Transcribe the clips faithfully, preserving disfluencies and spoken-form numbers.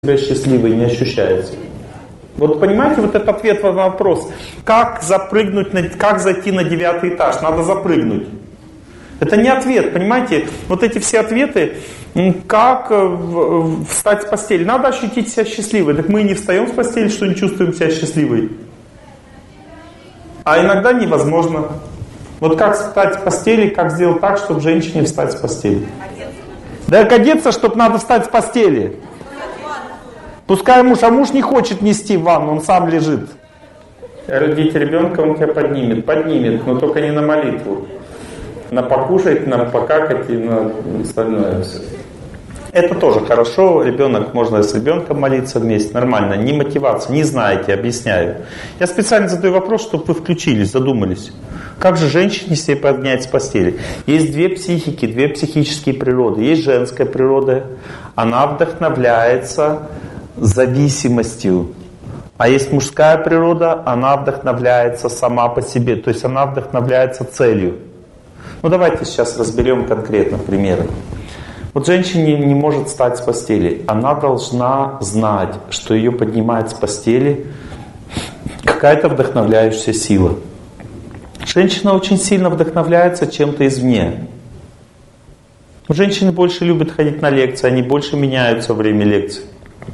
себя счастливой не ощущаете. Вот понимаете, вот этот ответ на вопрос, как запрыгнуть, на, как зайти на девятый этаж, надо запрыгнуть. Это не ответ, понимаете, вот эти все ответы, как встать с постели, надо ощутить себя счастливой. Так мы не встаем с постели, что не чувствуем себя счастливой. А иногда невозможно. Вот как встать с постели, как сделать так, чтобы женщине встать с постели? Да одеться, чтобы надо встать с постели. Пускай муж, а муж не хочет нести в ванну, он сам лежит. Родите ребенка, он тебя поднимет, поднимет, но только не на молитву. На покушать, на покакать и на остальное все. Это тоже хорошо, ребенок, можно с ребенком молиться вместе, нормально, не мотивация, не знаете, объясняю. Я специально задаю вопрос, чтобы вы включились, задумались. Как же женщине себе поднять с постели? Есть две психики, две психические природы. Есть женская природа, она вдохновляется зависимостью. А есть мужская природа, она вдохновляется сама по себе, то есть она вдохновляется целью. Ну давайте сейчас разберем конкретно примеры. Вот женщина не может встать с постели. Она должна знать, что ее поднимает с постели какая-то вдохновляющая сила. Женщина очень сильно вдохновляется чем-то извне. Женщины больше любят ходить на лекции, они больше меняются во время лекций.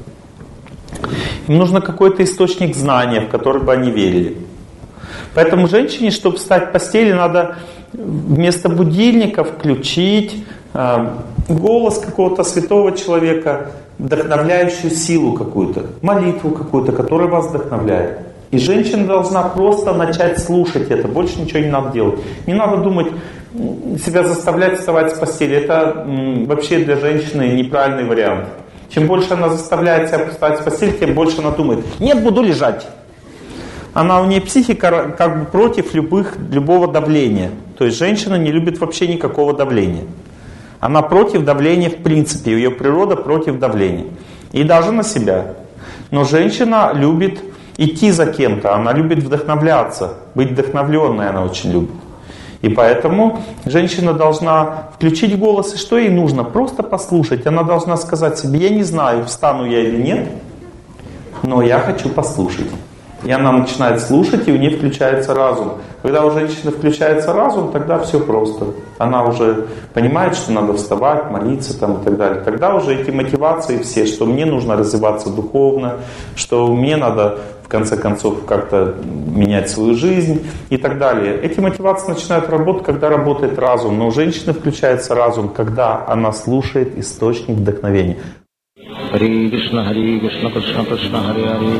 Им нужно какой-то источник знания, в который бы они верили. Поэтому женщине, чтобы встать в постели, надо вместо будильника включить э, голос какого-то святого человека, вдохновляющую силу какую-то, молитву какую-то, которая вас вдохновляет. И женщина должна просто начать слушать это, больше ничего не надо делать. Не надо думать, себя заставлять вставать с постели. Это м, вообще для женщины неправильный вариант. Чем больше она заставляет себя встать с постели, тем больше она думает, нет, буду лежать. Она, у нее психика как бы против любых, любого давления. То есть женщина не любит вообще никакого давления. Она против давления в принципе, ее природа против давления. И даже на себя. Но женщина любит идти за кем-то, она любит вдохновляться, быть вдохновленной она очень любит. И поэтому женщина должна включить голос, и что ей нужно? Просто послушать. Она должна сказать себе, я не знаю, встану я или нет, но я хочу послушать. И она начинает слушать, и у нее включается разум. Когда у женщины включается разум, тогда все просто. Она уже понимает, что надо вставать, молиться там, и так далее. Тогда уже эти мотивации все, что мне нужно развиваться духовно, что мне надо в конце концов как-то менять свою жизнь и так далее. Эти мотивации начинают работать, когда работает разум. Но у женщины включается разум, когда она слушает источник вдохновения. Харе Кришна, Харе Кришна, Кришна Кришна, Харе Харе.